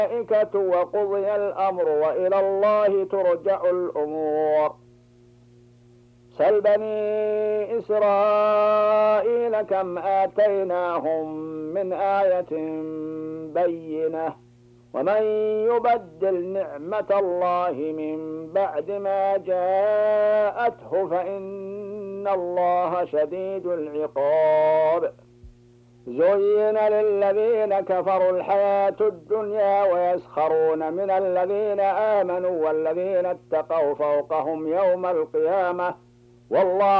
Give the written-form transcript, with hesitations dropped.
الملائكة وقضي الأمر وإلى الله ترجع الأمور. سل بني إسرائيل كم آتيناهم من آية بينة ومن يبدل نعمة الله من بعد ما جاءته فإن الله شديد العقاب. زين للذين كفروا الحياة الدنيا ويسخرون من الذين آمنوا والذين اتقوا فوقهم يوم القيامة والله